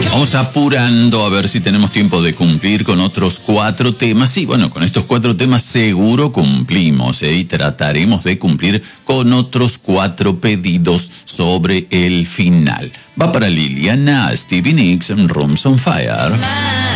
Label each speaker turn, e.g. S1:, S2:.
S1: Vamos apurando a ver si tenemos tiempo de cumplir con otros 4 temas. Sí, bueno, con estos 4 temas seguro cumplimos, y trataremos de cumplir con otros 4 pedidos sobre el final. Va para Liliana, Stevie Nicks, Rooms on Fire.